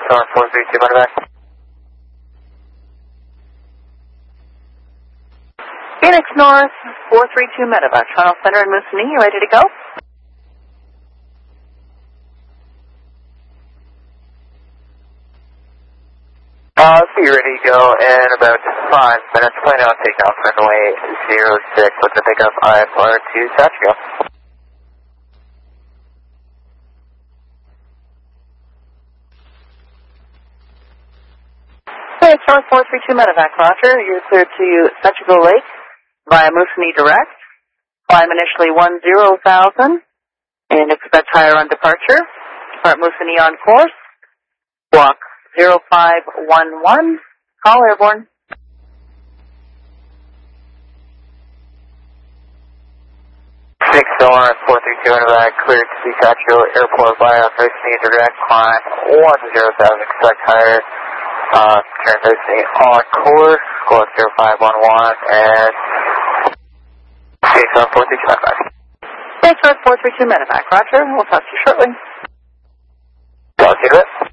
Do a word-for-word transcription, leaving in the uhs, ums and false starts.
Storm four three two, medevac. Phoenix North, four three two medevac, Toronto Center and Moosonee, you ready to go? Uh, so you're ready to go in about five minutes. Plan on takeoff runway zero six. Looking to pick up I F R to Satchville. Phoenix North, four three two medevac, Roger. You're cleared to Satchville Lake via Moosonee Direct. Climb initially one zero thousand and expect higher on departure. Depart Moosonee on course. Block zero five one one. Call airborne. Six Storm four three two medevac, cleared to Satchville Airport via Moosonee Direct. Climb one zero thousand. Expect higher. Uh, turn Moosonee on course. Squawk zero five one one and six Storm four three two medevac. Phoenix North, four three two medevac, Roger. We'll talk to you shortly. Talk to you in a bit.